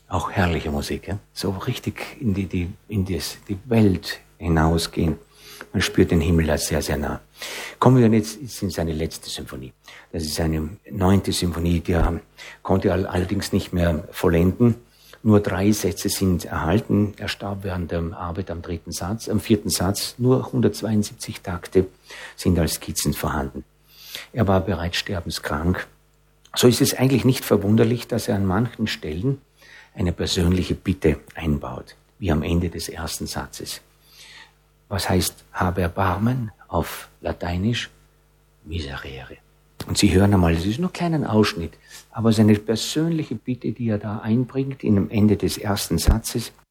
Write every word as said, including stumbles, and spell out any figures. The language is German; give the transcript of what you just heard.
Auch herrliche Musik, ja? So richtig in die, die, in das, die Welt hinausgehen. Man spürt den Himmel da sehr, sehr nah. Kommen wir jetzt in seine letzte Symphonie. Das ist seine neunte Symphonie, die er konnte er allerdings nicht mehr vollenden. Nur drei Sätze sind erhalten. Er starb während der Arbeit am dritten Satz, am vierten Satz. Nur hundertzweiundsiebzig Takte sind als Skizzen vorhanden. Er war bereits sterbenskrank. So ist es eigentlich nicht verwunderlich, dass er an manchen Stellen eine persönliche Bitte einbaut, wie am Ende des ersten Satzes. Was heißt habe Erbarmen auf Lateinisch? Miserere. Und Sie hören einmal, das ist nur ein kleiner Ausschnitt, aber seine persönliche Bitte, die er da einbringt, in dem Ende des ersten Satzes,